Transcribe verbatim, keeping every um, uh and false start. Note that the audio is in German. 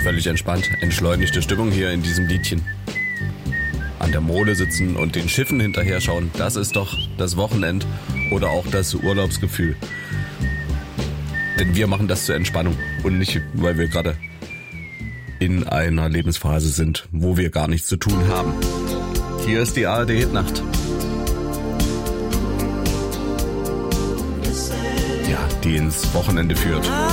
völlig entspannt, entschleunigte Stimmung hier in diesem Liedchen. An der Mole sitzen und den Schiffen hinterher schauen, das ist doch das Wochenend oder auch das Urlaubsgefühl. Denn wir machen das zur Entspannung und nicht, weil wir gerade in einer Lebensphase sind, wo wir gar nichts zu tun haben. Hier ist die A R D-Hitnacht. Ja, die ins Wochenende führt.